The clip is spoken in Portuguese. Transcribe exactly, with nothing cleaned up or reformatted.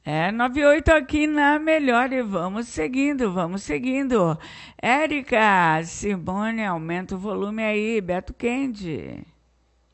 É noventa e oito aqui na Melhor e vamos seguindo, vamos seguindo. Érica, Simone, aumenta o volume aí, Beto Kendi.